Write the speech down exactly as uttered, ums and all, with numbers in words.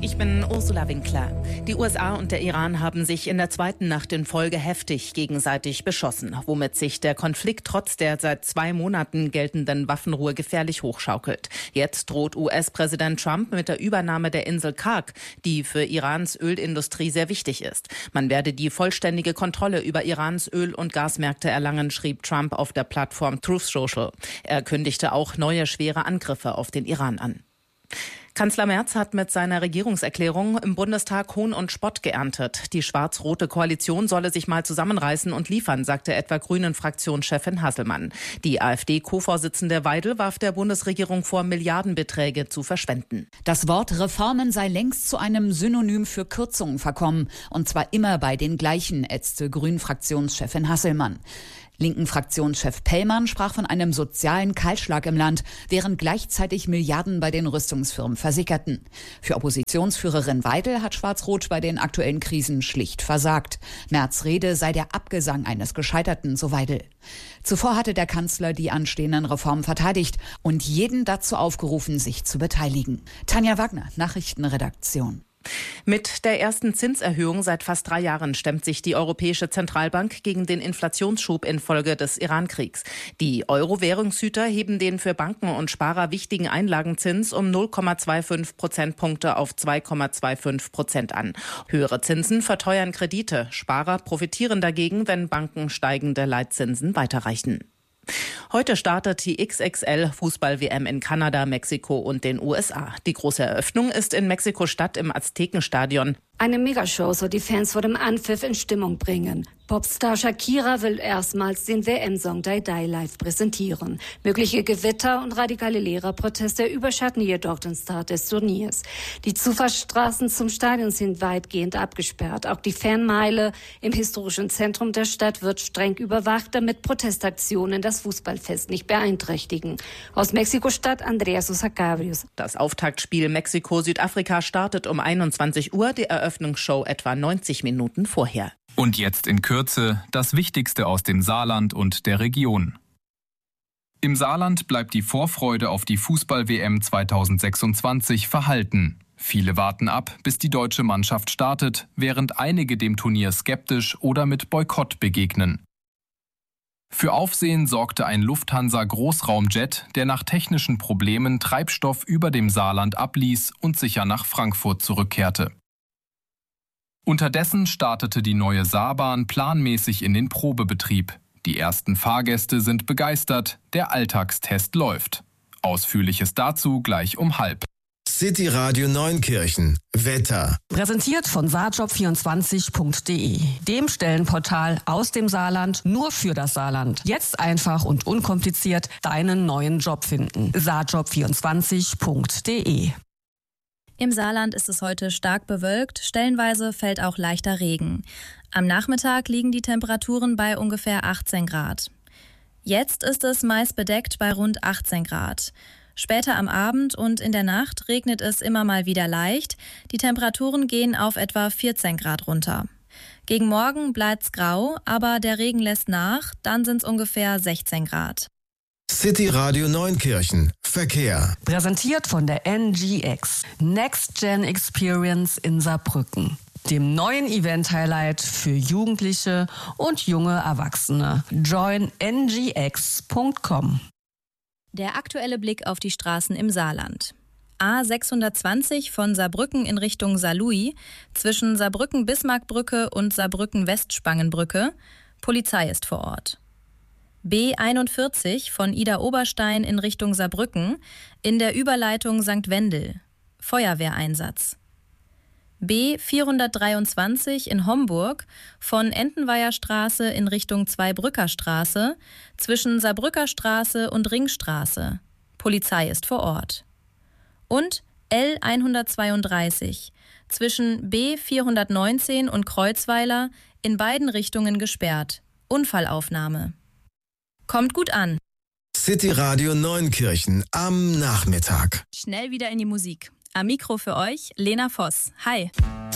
Ich bin Ursula Winkler. Die U S A und der Iran haben sich in der zweiten Nacht in Folge heftig gegenseitig beschossen, womit sich der Konflikt trotz der seit zwei Monaten geltenden Waffenruhe gefährlich hochschaukelt. Jetzt droht U S-Präsident Trump mit der Übernahme der Insel Karg, die für Irans Ölindustrie sehr wichtig ist. Man werde die vollständige Kontrolle über Irans Öl- und Gasmärkte erlangen, schrieb Trump auf der Plattform Truth Social. Er kündigte auch neue schwere Angriffe auf den Iran an. Kanzler Merz hat mit seiner Regierungserklärung im Bundestag Hohn und Spott geerntet. Die schwarz-rote Koalition solle sich mal zusammenreißen und liefern, sagte etwa Grünen-Fraktionschefin Hasselmann. Die AfD-Co-Vorsitzende Weidel warf der Bundesregierung vor, Milliardenbeträge zu verschwenden. Das Wort Reformen sei längst zu einem Synonym für Kürzungen verkommen. Und zwar immer bei den gleichen, ätzte Grünen-Fraktionschefin Hasselmann. Linken Fraktionschef Pellmann sprach von einem sozialen Kahlschlag im Land, während gleichzeitig Milliarden bei den Rüstungsfirmen versickerten. Für Oppositionsführerin Weidel hat Schwarz-Rot bei den aktuellen Krisen schlicht versagt. Merz' Rede sei der Abgesang eines Gescheiterten, so Weidel. Zuvor hatte der Kanzler die anstehenden Reformen verteidigt und jeden dazu aufgerufen, sich zu beteiligen. Tanja Wagner, Nachrichtenredaktion. Mit der ersten Zinserhöhung seit fast drei Jahren stemmt sich die Europäische Zentralbank gegen den Inflationsschub infolge des Iran-Kriegs. Die Euro-Währungshüter heben den für Banken und Sparer wichtigen Einlagenzins um null Komma fünfundzwanzig Prozentpunkte auf zwei Komma fünfundzwanzig Prozent an. Höhere Zinsen verteuern Kredite. Sparer profitieren dagegen, wenn Banken steigende Leitzinsen weiterreichen. Heute startet die X X L-Fußball-W M in Kanada, Mexiko und den U S A. Die große Eröffnung ist in Mexiko-Stadt im Aztekenstadion. Eine Megashow soll die Fans vor dem Anpfiff in Stimmung bringen. Popstar Shakira will erstmals den W M-Song Die Die live präsentieren. Mögliche Gewitter und radikale Lehrerproteste überschatten jedoch den Start des Turniers. Die Zufahrtsstraßen zum Stadion sind weitgehend abgesperrt. Auch die Fanmeile im historischen Zentrum der Stadt wird streng überwacht, damit Protestaktionen das Fußballfest nicht beeinträchtigen. Aus Mexiko-Stadt Andrea Sosa Cabrios. Das Auftaktspiel Mexiko-Südafrika startet um einundzwanzig Uhr, die Eröffnungsshow etwa neunzig Minuten vorher. Und jetzt in Kürze das Wichtigste aus dem Saarland und der Region. Im Saarland bleibt die Vorfreude auf die Fußball-W M zweitausendsechsundzwanzig verhalten. Viele warten ab, bis die deutsche Mannschaft startet, während einige dem Turnier skeptisch oder mit Boykott begegnen. Für Aufsehen sorgte ein Lufthansa-Großraumjet, der nach technischen Problemen Treibstoff über dem Saarland abließ und sicher nach Frankfurt zurückkehrte. Unterdessen startete die neue Saarbahn planmäßig in den Probebetrieb. Die ersten Fahrgäste sind begeistert, der Alltagstest läuft. Ausführliches dazu gleich um halb. City Radio Neunkirchen. Wetter. Präsentiert von saarjob vierundzwanzig punkt de, dem Stellenportal aus dem Saarland nur für das Saarland. Jetzt einfach und unkompliziert deinen neuen Job finden. saarjob vierundzwanzig punkt de. Im Saarland ist es heute stark bewölkt, stellenweise fällt auch leichter Regen. Am Nachmittag liegen die Temperaturen bei ungefähr achtzehn Grad. Jetzt ist es meist bedeckt bei rund achtzehn Grad. Später am Abend und in der Nacht regnet es immer mal wieder leicht. Die Temperaturen gehen auf etwa vierzehn Grad runter. Gegen Morgen bleibt's grau, aber der Regen lässt nach, dann sind's ungefähr sechzehn Grad. City Radio Neunkirchen. Verkehr. Präsentiert von der N G X. Next Gen Experience in Saarbrücken. Dem neuen Event-Highlight für Jugendliche und junge Erwachsene. join n g x punkt com. Der aktuelle Blick auf die Straßen im Saarland. A sechshundertzwanzig von Saarbrücken in Richtung Saarlouis, zwischen Saarbrücken-Bismarckbrücke und Saarbrücken-Westspangenbrücke. Polizei ist vor Ort. B einundvierzig von Ida-Oberstein in Richtung Saarbrücken, in der Überleitung Sankt Wendel. Feuerwehreinsatz. B vierhundertdreiundzwanzig in Homburg von Entenweiher Straße in Richtung Zweibrücker Straße, zwischen Saarbrücker Straße und Ringstraße. Polizei ist vor Ort. Und L hundertzweiunddreißig zwischen B vierhundertneunzehn und Kreuzweiler in beiden Richtungen gesperrt. Unfallaufnahme. Kommt gut an. City Radio Neunkirchen am Nachmittag. Schnell wieder in die Musik. Am Mikro für euch Lena Voss. Hi.